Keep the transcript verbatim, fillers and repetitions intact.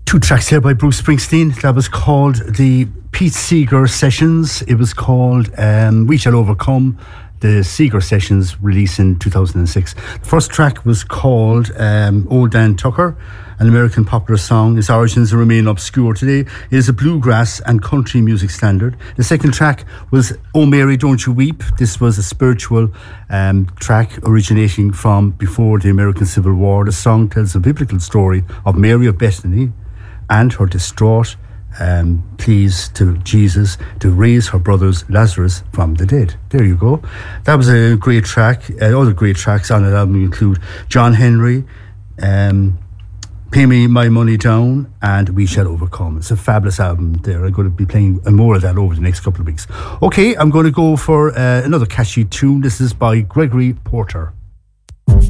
Two tracks here by Bruce Springsteen. That was called the Pete Seeger Sessions. It was called um, We Shall Overcome. The Seeger Sessions released in two thousand six. The first track was called um, Old Dan Tucker, an American popular song. Its origins remain obscure today. It is a bluegrass and country music standard. The second track was Oh Mary, Don't You Weep. This was a spiritual um, track originating from before the American Civil War. The song tells a biblical story of Mary of Bethany and her distraught um, pleas to Jesus to raise her brother's Lazarus from the dead. There you go. That was a great track. Uh, other great tracks on that album include John Henry, um, Pay Me My Money Down, and We Shall Overcome. It's a fabulous album there. I'm going to be playing more of that over the next couple of weeks. Okay, I'm going to go for uh, another catchy tune. This is by Gregory Porter.